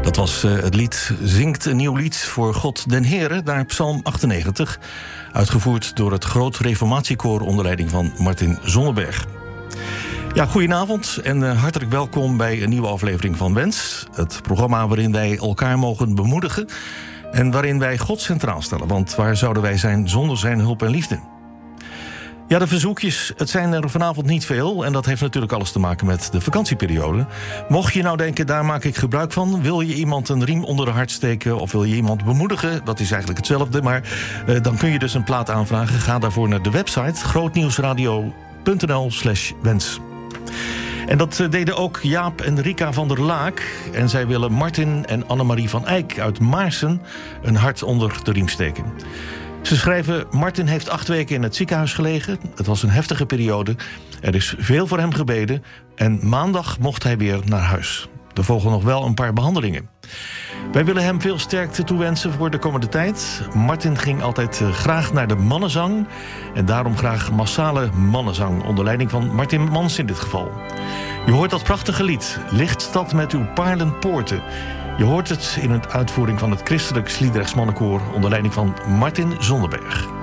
Dat was het lied Zingt een nieuw lied voor God den Heere, naar Psalm 98... uitgevoerd door het Groot Reformatiekoor onder leiding van Martin Zonneberg. Ja, goedenavond en hartelijk welkom bij een nieuwe aflevering van Wens. Het programma waarin wij elkaar mogen bemoedigen en waarin wij God centraal stellen. Want waar zouden wij zijn zonder zijn hulp en liefde? Ja, de verzoekjes, het zijn er vanavond niet veel en dat heeft natuurlijk alles te maken met de vakantieperiode. Mocht je nou denken, daar maak ik gebruik van, wil je iemand een riem onder de hart steken of wil je iemand bemoedigen, dat is eigenlijk hetzelfde, maar dan kun je dus een plaat aanvragen. Ga daarvoor naar de website grootnieuwsradio.nl/wens. En dat deden ook Jaap en Rika van der Laak. En zij willen Martin en Annemarie van Eyck uit Maarsen een hart onder de riem steken. Ze schrijven: Martin heeft 8 weken in het ziekenhuis gelegen. Het was een heftige periode. Er is veel voor hem gebeden. En maandag mocht hij weer naar huis. Er volgen nog wel een paar behandelingen. Wij willen hem veel sterkte toewensen voor de komende tijd. Martin ging altijd graag naar de mannenzang. En daarom graag massale mannenzang. Onder leiding van Martin Mans in dit geval. Je hoort dat prachtige lied. Lichtstad met uw paarlenpoorten. Je hoort het in een uitvoering van het Christelijk Sliedrechts Mannenkoor onder leiding van Martin Zonneberg.